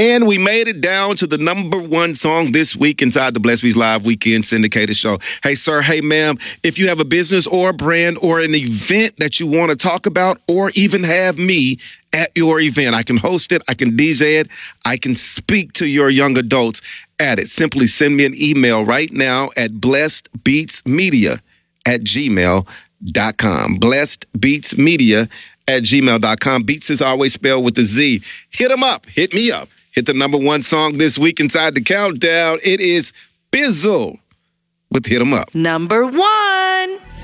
And we made it down to the number one song this week inside the Blessed Beats Live Weekend Syndicated Show. Hey, sir, hey, ma'am, if you have a business or a brand or an event that you want to talk about or even have me at your event, I can host it, I can DJ it, I can speak to your young adults at it. Simply send me an email right now at blessedbeatsmedia@gmail.com. blessedbeatsmedia@gmail.com. Beats is always spelled with a Z. Hit them up. Hit me up. Hit the number one song this week inside the countdown. It is Bizzle with Hit 'em Up. Number one.